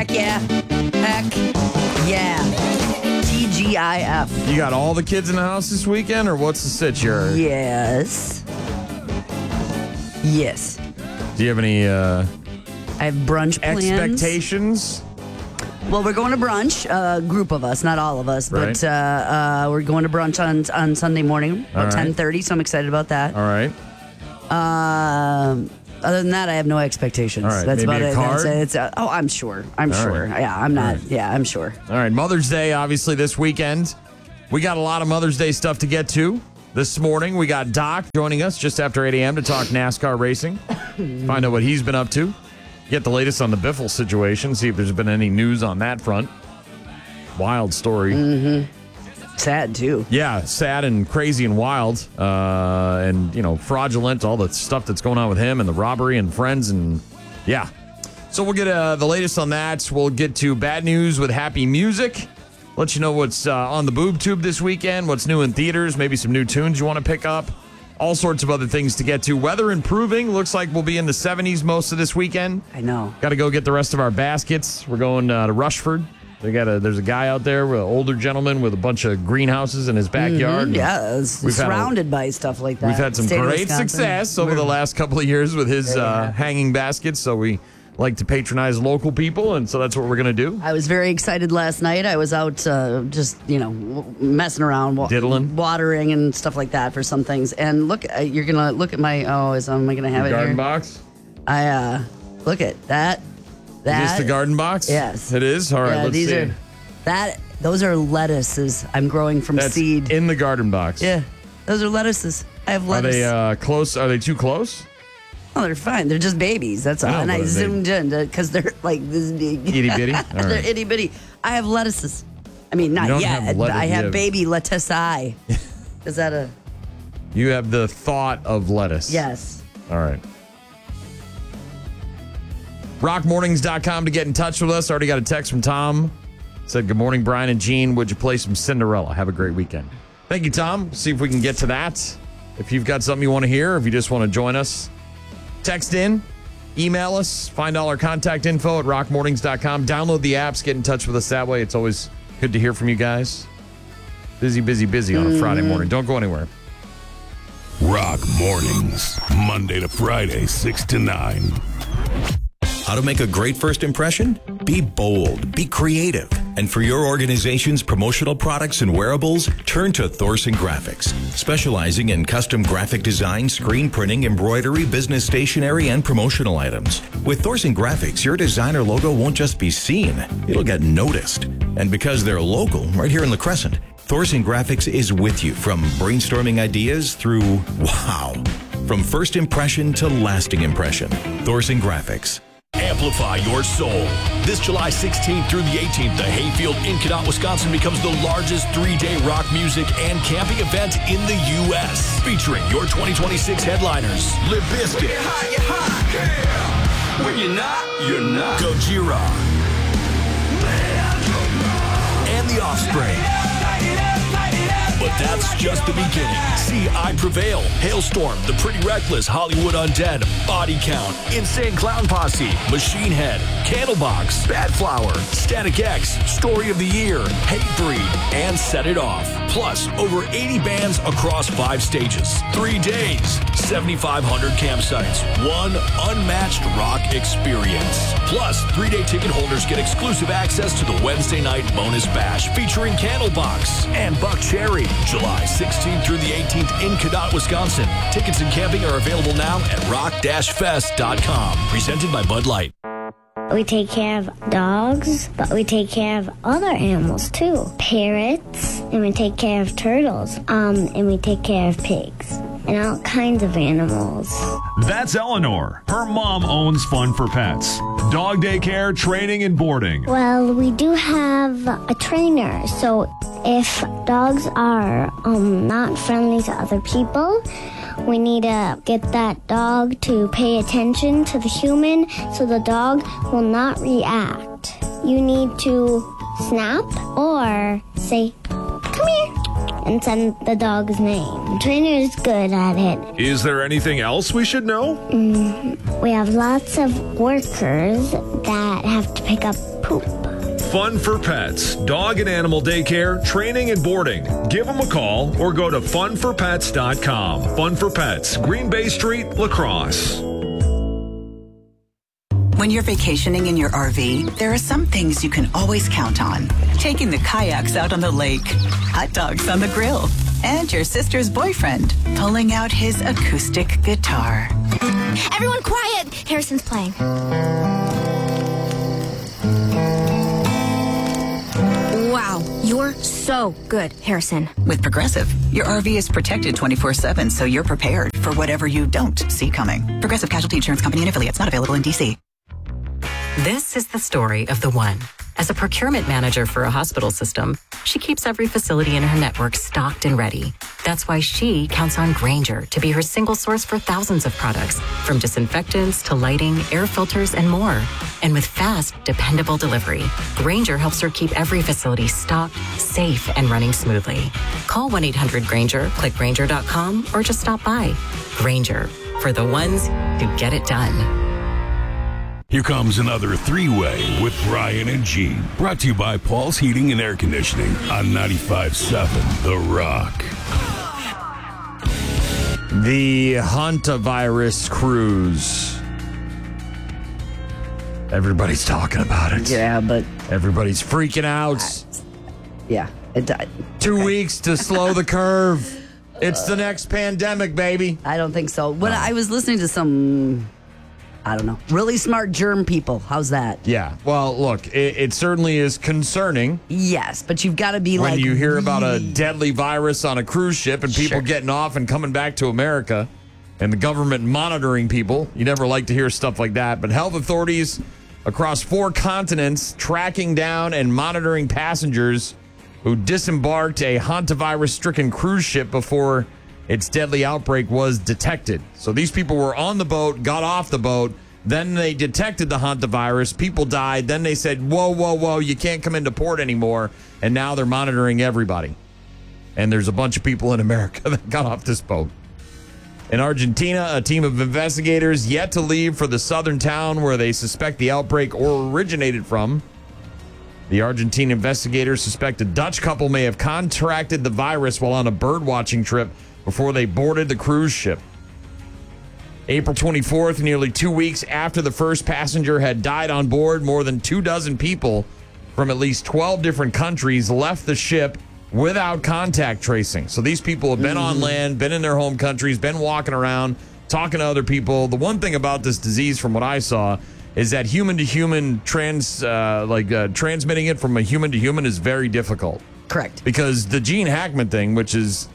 Heck yeah. Heck yeah. TGIF. You got all the kids in the house this weekend, or what's the sitch here? Yes. Yes. Do you have any I have brunch plans. expectations? Well, we're going to brunch, a group of us, not all of us, Right. but we're going to brunch on Sunday morning, about All right. 10:30, so I'm excited about that. All right. Other than that, I have no expectations. All right, That's maybe about a it. card? It's I'm sure. I'm All sure. right. Yeah, I'm not. All right. Yeah, I'm sure. All right. Mother's Day, obviously, this weekend. We got a lot of Mother's Day stuff to get to. This morning, we got Doc joining us just after 8 a.m. to talk NASCAR racing, find out what he's been up to, get the latest on the Biffle situation, see if there's been any news on that front. Wild story. Sad too. Yeah, sad and crazy and wild, and fraudulent. All the stuff that's going on with him and the robbery and friends, and yeah. So we'll get the latest on that. We'll get to bad news with Happy Music. Let you know what's on the boob tube this weekend, what's new in theaters, maybe some new tunes you want to pick up. All sorts of other things to get to. Weather improving. Looks like we'll be in the 70s most of this weekend. I know. Got to go get the rest of our baskets. We're going to Rushford. There's a guy out there, an older gentleman with a bunch of greenhouses in his backyard. Mm-hmm. Yeah, it's surrounded by stuff like that. We've had some State of great Wisconsin. success over the last couple of years with his hanging baskets, so we like to patronize local people, and so that's what we're going to do. I was very excited last night. I was out just, messing around, Diddling? watering and stuff like that for some things. And look, you're going to look at my, am I going to have it Garden here? box? Look at that. Is this the garden box? Yes. It is? All right, Yeah, let's see. Those are lettuces I'm growing from That's seed. in the garden box. Yeah, those are lettuces. I have Are lettuce. they close? Are they too close? Oh, they're fine. They're just babies. That's all. I know, And I but are they- zoomed in because they're like this big. Itty bitty? All They're right. itty bitty. I have lettuces. I mean, You not don't yet. have lettuce, I you have have- baby lettuce. Is that a You have the thought of lettuce. yes? All right. Rockmornings.com to get in touch with us. Already got a text from Tom. Said, good morning, Brian and Gene. Would you play some Cinderella? Have a great weekend. Thank you, Tom. See if we can get to that. If you've got something you want to hear, or if you just want to join us, text in, email us, find all our contact info at rockmornings.com. Download the apps, get in touch with us that way. It's always good to hear from you guys. Busy on a Friday morning. Don't go anywhere. Rock Mornings, Monday to Friday, 6 to 9. How to make a great first impression? Be bold, be creative. And for your organization's promotional products and wearables, turn to Thorson Graphics, specializing in custom graphic design, screen printing, embroidery, business stationery, and promotional items. With Thorson Graphics, your designer logo won't just be seen, it'll get noticed. And because they're local, right here in La Crescent, Thorson Graphics is with you from brainstorming ideas through wow. From first impression to lasting impression. Thorson Graphics. Amplify your soul. This July 16th through the 18th, the Hayfield in Cadott, Wisconsin becomes the largest 3-day rock music and camping event in the U.S. Featuring your 2026 headliners, Limp Bizkit, When you're not, Gojira, and The Offspring. But that's just the beginning. See I Prevail, Hailstorm, The Pretty Reckless, Hollywood Undead, Body Count, Insane Clown Posse, Machine Head, Candlebox, Bad Flower, Static X, Story of the Year, Hatebreed, and Set It Off. Plus, over 80 bands across 5 stages. 3 days, 7,500 campsites, one unmatched rock experience. Plus, 3-day ticket holders get exclusive access to the Wednesday night bonus bash featuring Candlebox and Buck Cherry. July 16th through the 18th in Cadott, Wisconsin. Tickets and camping are available now at rock-fest.com. Presented by Bud Light. We take care of dogs, but we take care of other animals too. Parrots, and we take care of turtles, and we take care of pigs, and all kinds of animals. That's Eleanor. Her mom owns Fun for Pets. Dog daycare, training, and boarding. Well, we do have a trainer, so if dogs are not friendly to other people, we need to get that dog to pay attention to the human so the dog will not react. You need to snap or say, "Come here," and send the dog's name. The trainer is good at it. Is there anything else we should know? We have lots of workers that have to pick up poop. Fun for Pets, dog and animal daycare, training and boarding. Give them a call or go to funforpets.com. Fun for Pets, Green Bay Street, La Crosse. When you're vacationing in your RV, there are some things you can always count on. Taking the kayaks out on the lake, hot dogs on the grill, and your sister's boyfriend pulling out his acoustic guitar. Everyone quiet! Harrison's playing. Wow, you're so good, Harrison. With Progressive, your RV is protected 24/7, so you're prepared for whatever you don't see coming. Progressive Casualty Insurance Company and affiliates, not available in D.C. This is the story of the one. As a procurement manager for a hospital system, she keeps every facility in her network stocked and ready. That's why she counts on Grainger to be her single source for thousands of products, from disinfectants to lighting, air filters, and more. And with fast, dependable delivery, Grainger helps her keep every facility stocked, safe, and running smoothly. Call 1-800-GRAINGER, click Grainger.com, or just stop by. Grainger, for the ones who get it done. Here comes another three-way with Brian and Gene. Brought to you by Paul's Heating and Air Conditioning on 95.7 The Rock. The hantavirus cruise. Everybody's talking about it. Yeah, but Everybody's freaking out. yeah, it died. 2 weeks to slow the curve. It's the next pandemic, baby. I don't think so. When I was listening to some, I don't know, really smart germ people. How's that? Yeah. Well, look, it certainly is concerning. Yes, but you've got to be when like you hear about a really- deadly virus on a cruise ship and people Sure. getting off and coming back to America and the government monitoring people. You never like to hear stuff like that. But health authorities across 4 continents tracking down and monitoring passengers who disembarked a hantavirus-stricken cruise ship before its deadly outbreak was detected. So these people were on the boat, got off the boat, then they detected the hantavirus, people died, then they said, whoa, you can't come into port anymore, and now they're monitoring everybody. And there's a bunch of people in America that got off this boat. In Argentina, a team of investigators yet to leave for the southern town where they suspect the outbreak originated from. The Argentine investigators suspect a Dutch couple may have contracted the virus while on a bird-watching trip before they boarded the cruise ship. April 24th, nearly 2 weeks after the first passenger had died on board, more than 24 people from at least 12 different countries left the ship without contact tracing. So these people have been on land, been in their home countries, been walking around, talking to other people. The one thing about this disease, from what I saw, is that human-to-human transmitting it from a human to human is very difficult. Correct. Because the Gene Hackman thing, which is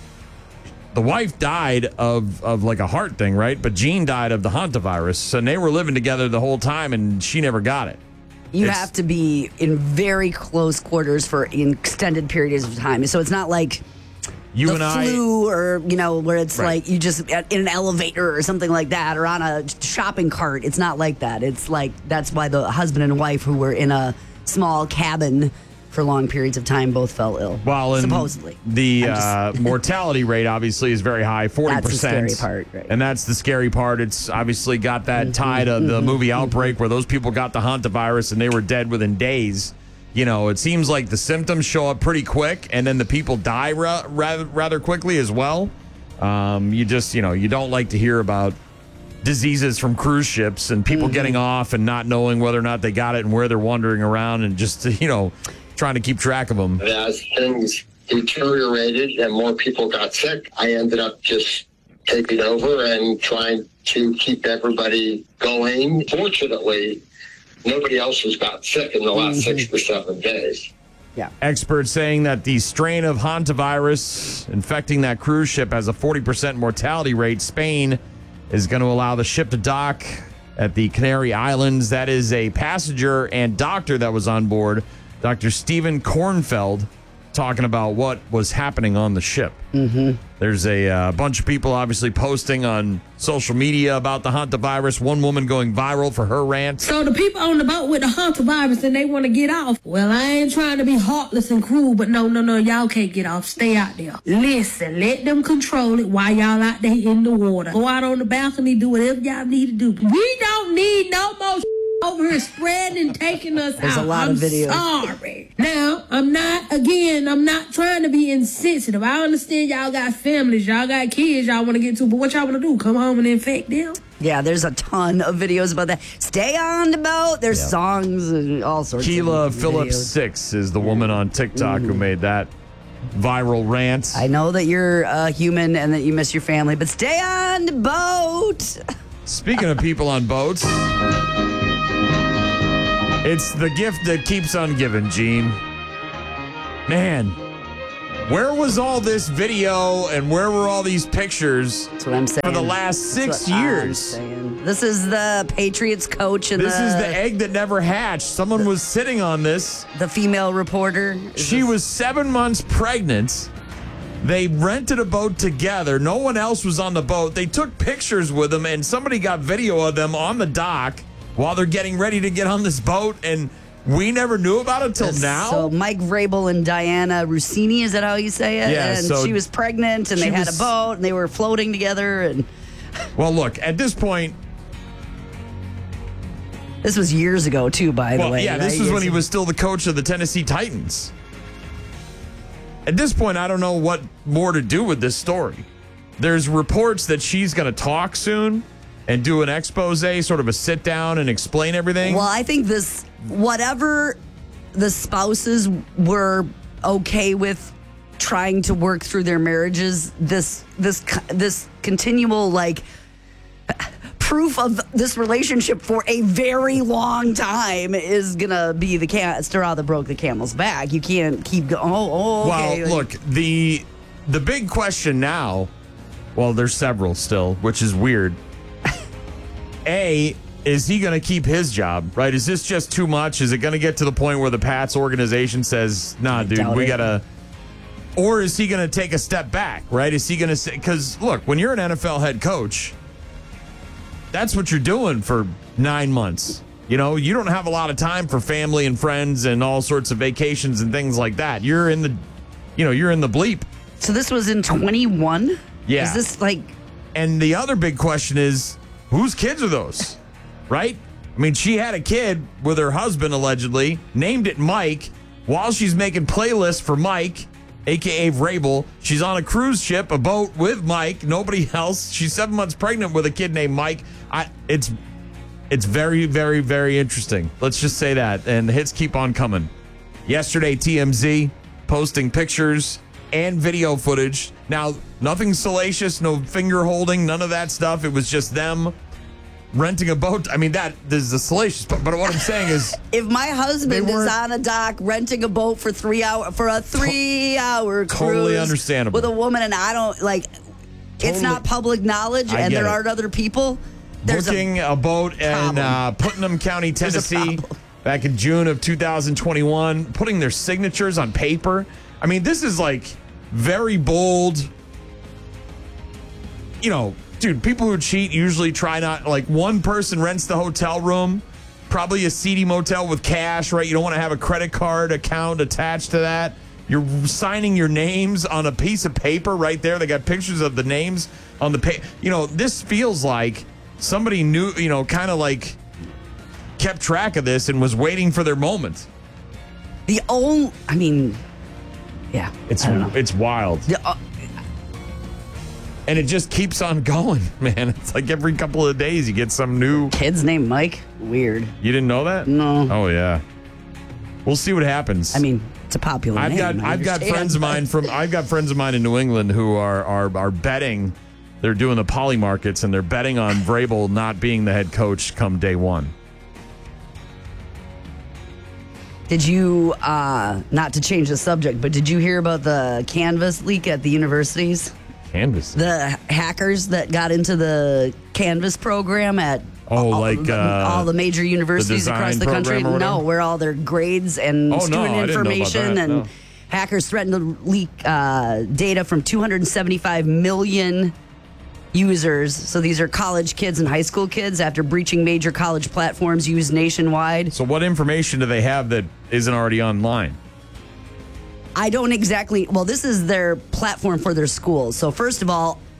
the wife died of like a heart thing, right? But Gene died of the hantavirus, and they were living together the whole time, and she never got it. You have to be in very close quarters for extended periods of time. So it's not like you the and I, flu or, where it's Right. like you just in an elevator or something like that or on a shopping cart. It's not like that. It's like that's why the husband and wife who were in a small cabin for long periods of time both fell ill. Well, and supposedly. the mortality rate obviously is very high, 40%. That's the scary part, right. And that's the scary part. It's obviously got that tie to the movie Outbreak where those people got the hantavirus and they were dead within days. It seems like the symptoms show up pretty quick and then the people die rather quickly as well. You don't like to hear about diseases from cruise ships and people getting off and not knowing whether or not they got it and where they're wandering around and just, trying to keep track of them. As things deteriorated and more people got sick, I ended up just taking over and trying to keep everybody going. Fortunately, nobody else has got sick in the last 6 to 7 days. Yeah. Experts saying that the strain of hantavirus infecting that cruise ship has a 40% mortality rate. Spain is going to allow the ship to dock at the Canary Islands. That is a passenger and doctor that was on board, Dr. Stephen Kornfeld, talking about what was happening on the ship. There's a bunch of people obviously posting on social media about the hantavirus. One woman going viral for her rant. So the people on the boat with the hantavirus and they want to get off. Well, I ain't trying to be heartless and cruel, but no, y'all can't get off. Stay out there. Listen, let them control it while y'all out there in the water. Go out on the balcony, do whatever y'all need to do. We don't need no more over here spreading and taking us There's out. a lot of videos. Sorry. Now, I'm not trying to be insensitive. I understand y'all got families, y'all got kids y'all want to get to, but what y'all want to do? Come home and infect them? Yeah, there's a ton of videos about that. Stay on the boat. There's songs and all sorts Keela of Phillips videos. 6 is the woman on TikTok who made that viral rant. I know that you're a human and that you miss your family, but stay on the boat. Speaking of people on boats, it's the gift that keeps on giving, Gene. Man, where was all this video and where were all these pictures That's what I'm saying. for the last 6 years? This is the Patriots coach and This is the egg that never hatched. Someone was sitting on this. the female reporter. She was 7 months pregnant. They rented a boat together. No one else was on the boat. They took pictures with them, and somebody got video of them on the dock while they're getting ready to get on this boat, and we never knew about it till now. So Mike Vrabel and Diana Rossini, is that how you say it? Yeah, and so she was pregnant, and she they had was- a boat, and they were floating together. And Well, look, at this point, this was years ago, too, by the way. yeah, this right? was when he was still the coach of the Tennessee Titans. At this point, I don't know what more to do with this story. There's reports that she's going to talk soon and do an expose, sort of a sit down and explain everything. Well, I think whatever the spouses were okay with trying to work through their marriages, this continual, like, proof of this relationship for a very long time is gonna be the straw that broke the camel's back. You can't keep going. Okay. Well, look, the big question now, well, there's several still, which is weird. A, is he going to keep his job, right? Is this just too much? Is it going to get to the point where the Pats organization says, nah, dude, we got to... Or is he going to take a step back, right? Is he going to say... Because, look, when you're an NFL head coach, that's what you're doing for 9 months. You know, you don't have a lot of time for family and friends and all sorts of vacations and things like that. You're in the bleep. So this was in 21? Yeah. Is this like... And the other big question is, whose kids are those? Right? I mean, she had a kid with her husband, allegedly, named it Mike, while she's making playlists for Mike, a.k.a. Vrabel. She's on a cruise ship, a boat with Mike, nobody else. She's 7 months pregnant with a kid named Mike. It's very, very, very interesting. Let's just say that. And the hits keep on coming. Yesterday, TMZ posting pictures and video footage. Now, nothing salacious, no finger holding, none of that stuff. It was just them renting a boat. I mean, that is the salacious, but what I'm saying is, if my husband is on a dock renting a boat for 3 hours for a 3 hour cruise, totally understandable, with a woman, and I don't like, it's not public knowledge, and there aren't other people. Booking a boat in Putnam County, Tennessee, back in June of 2021, putting their signatures on paper. I mean, this is like very bold. You know, dude, people who cheat usually try not, like, one person rents the hotel room, probably a seedy motel with cash, right? You don't want to have a credit card account attached to that. You're signing your names on a piece of paper right there. They got pictures of the names on the paper. You know, this feels like somebody knew, you know, kind of like kept track of this and was waiting for their moment. I mean, yeah. It's wild. And it just keeps on going, man. It's like every couple of days you get some new... Kid's named Mike? Weird. You didn't know that? No. Oh, yeah. We'll see what happens. I mean, it's a popular name. I've got friends of mine in New England who are betting. They're doing the poly markets, and they're betting on Vrabel not being the head coach come day one. Did you, not to change the subject, but did you hear about the Canvas leak at the universities? Canvas? The hackers that got into the Canvas program at all the major universities across the country. No, where all their grades and student information and hackers threatened to leak data from 275 million users. So these are college kids and high school kids after breaching major college platforms used nationwide. So what information do they have that isn't already online? I don't exactly. Well, this is their platform for their schools. So first of all,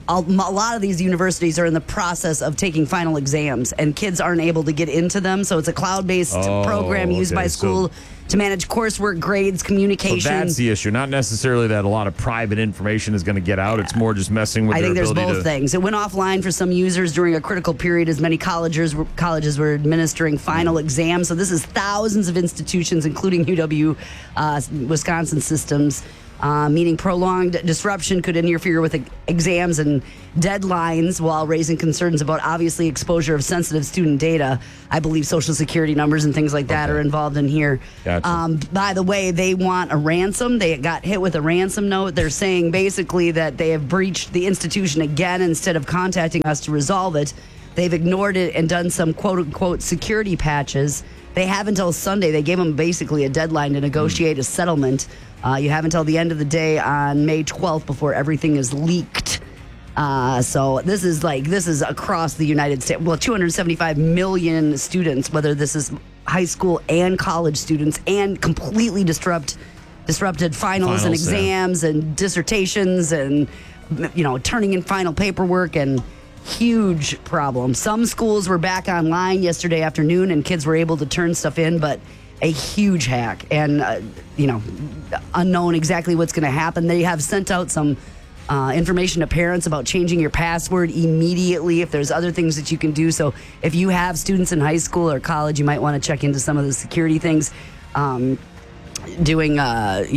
a lot of these universities are in the process of taking final exams, and kids aren't able to get into them. So it's a cloud-based program used by school to manage coursework, grades, communication. So that's the issue. Not necessarily that a lot of private information is going to get out. It's more just messing with their ability to... I think there's both things. It went offline for some users during a critical period as many colleges were administering final exams. So this is thousands of institutions, including UW, Wisconsin systems, meaning prolonged disruption could interfere with exams and deadlines while raising concerns about obviously exposure of sensitive student data. I believe Social Security numbers and things like that are involved in here. Gotcha. By the way, they want a ransom. They got hit with a ransom note. They're saying basically that they have breached the institution again instead of contacting us to resolve it. They've ignored it and done some quote-unquote security patches. They have until Sunday. They gave them basically a deadline to negotiate a settlement. You have until the end of the day on May 12th before everything is leaked. So this is across the United States. Well, 275 million students, whether this is high school and college students, and completely disrupted finals and exams and dissertations and, turning in final paperwork, and huge problem. Some schools were back online yesterday afternoon and kids were able to turn stuff in, but a huge hack and, unknown exactly what's going to happen. They have sent out some information to parents about changing your password immediately if there's other things that you can do. So if you have students in high school or college, you might want to check into some of the security things. Doing,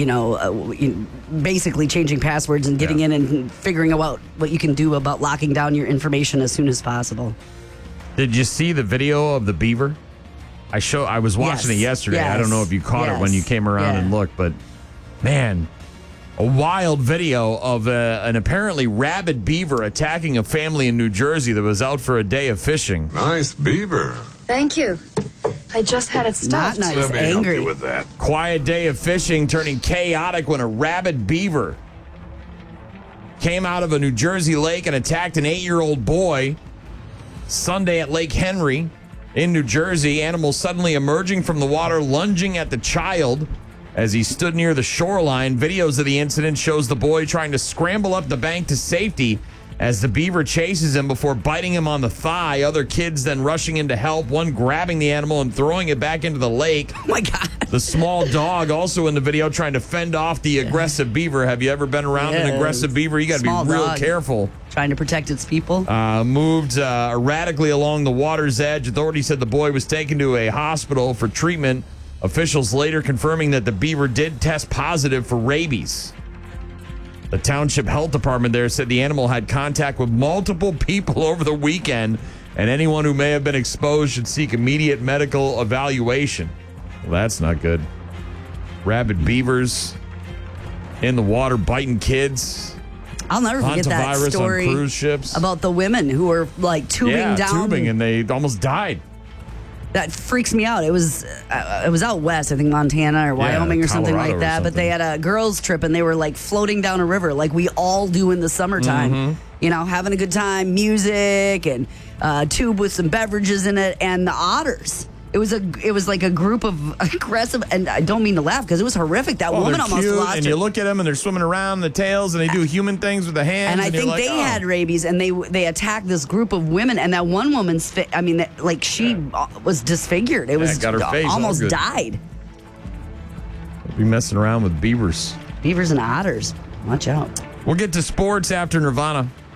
basically changing passwords and getting in and figuring out what you can do about locking down your information as soon as possible. Did you see the video of the beaver? I was watching it yesterday. Yes. I don't know if you caught it when you came around and looked, but man, a wild video of an apparently rabid beaver attacking a family in New Jersey that was out for a day of fishing. Nice beaver. Thank you. I just had it stuffed. Not nice, angry. Help you with that. Quiet day of fishing turning chaotic when a rabid beaver came out of a New Jersey lake and attacked an 8-year-old boy Sunday at Lake Henry in New Jersey. Animal suddenly emerging from the water, lunging at the child as he stood near the shoreline. Videos of the incident shows the boy trying to scramble up the bank to safety as the beaver chases him before biting him on the thigh. Other kids then rushing in to help, one grabbing the animal and throwing it back into the lake. Oh, my God. The small dog also in the video trying to fend off the aggressive beaver. Have you ever been around an aggressive beaver? You got to be real careful. Trying to protect its people. Moved erratically along the water's edge. Authorities said the boy was taken to a hospital for treatment. Officials later confirming that the beaver did test positive for rabies. The township health department there said the animal had contact with multiple people over the weekend, and anyone who may have been exposed should seek immediate medical evaluation. Well, that's not good. Rabid beavers in the water biting kids. I'll never forget that story on cruise ships. About the women who were like tubing down. And they almost died. That freaks me out. It was out west, I think Montana or Wyoming or something like that. But they had a girls' trip and they were like floating down a river like we all do in the summertime. Mm-hmm. Having a good time, music and tube with some beverages in it, and the otters. It was like a group of aggressive, and I don't mean to laugh because it was horrific. That woman almost lost her. And you look at them and they're swimming around the tails and they do human things with the hands. And I think they had rabies and they attacked this group of women, and that one woman's she was disfigured. It was got her face almost died. Be messing around with beavers. Beavers and otters. Watch out. We'll get to sports after Nirvana.